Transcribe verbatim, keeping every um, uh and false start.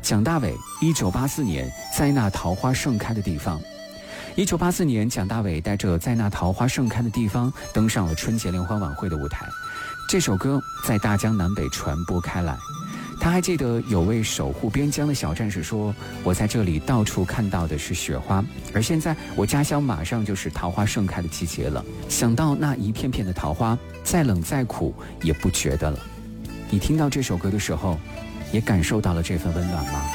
蒋大为一九八四年在那桃花盛开的地方。一九八四年，蒋大为带着在那桃花盛开的地方登上了春节联欢晚会的舞台，这首歌在大江南北传播开来。他还记得有位守护边疆的小战士说，我在这里到处看到的是雪花，而现在我家乡马上就是桃花盛开的季节了，想到那一片片的桃花，再冷再苦也不觉得了。你听到这首歌的时候，也感受到了这份温暖吗？